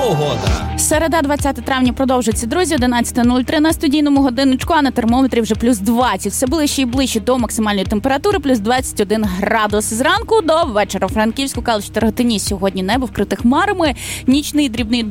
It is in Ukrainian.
погода. Середа, 20 травня продовжується, друзі, 11:03 на студійному годиночку, а на термометрі вже плюс 20. Все ближче і ближче до максимальної температури, плюс 21 градус. Зранку до вечора. Франківську, Калуш та Рогатині сьогодні небо вкрите хмарами. Нічний дрібний